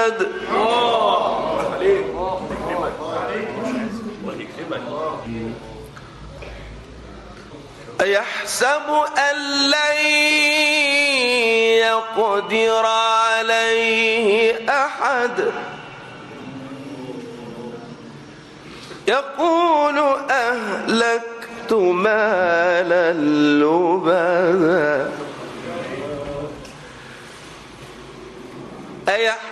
أحد. أيحسب أن لن يقدر عليه أحد يقول أهلكت مالا لبدا. أيحسب